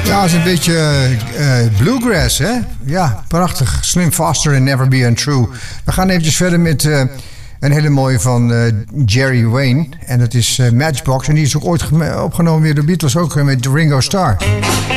Ja, het is een beetje bluegrass, hè? Ja, prachtig. Slim Faster and Never Be Untrue. We gaan eventjes verder met een hele mooie van Jerry Wayne. En dat is Matchbox. En die is ook ooit opgenomen weer door de Beatles, ook met Ringo Starr.